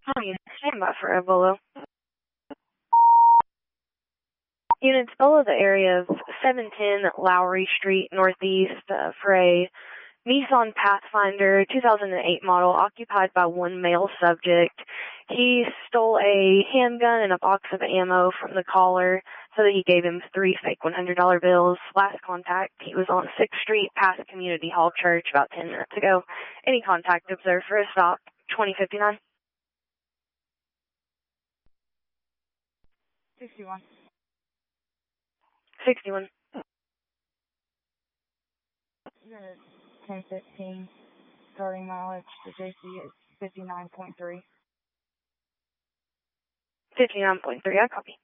Stand by for Evolo. Units below the area of 710 Lowry Street Northeast for a Nissan Pathfinder 2008 model occupied by one male subject. He stole a handgun and a box of ammo from the caller, so that he gave him 3 fake $100 bills. Last contact, he was on 6th Street past Community Hall Church about 10 minutes ago. Any contact observed for a stop, 2059. 61. 61. Unit 1015, starting mileage to JC is 59.3. 59.3, I copy.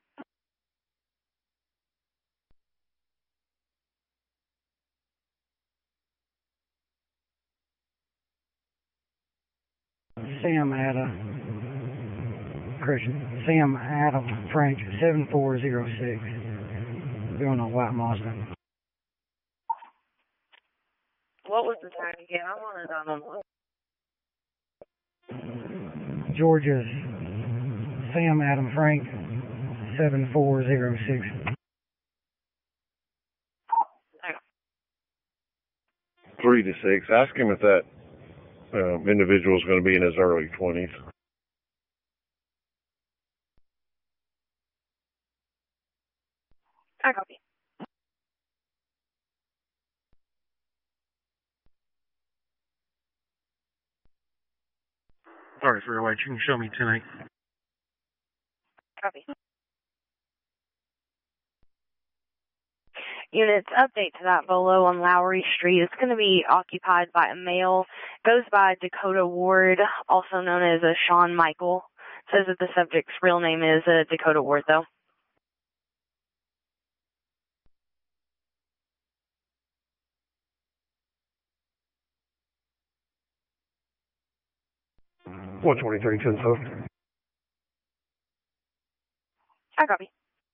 Sam Adam Frank 7406. Going on White Mazda. What was the time again? I wanted Georgia's Sam Adam Frank 7406. 3 to 6. Ask him if that individual is going to be in his early 20s. I copy. Sorry for your wait. You can show me tonight. Copy. Units, update to that Volo on Lowry Street. It's going to be occupied by a male. Goes by Dakota Ward, also known as Sean Michael. Says that the subject's real name is Dakota Ward, though. Mm-hmm. 123, 10-4. I copy.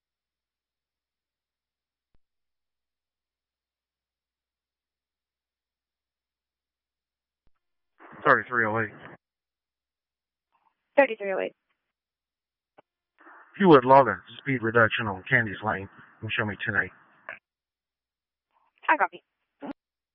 Sorry, 308. 3308. If you would log a speed reduction on Candy's Lane and show me tonight. I copy.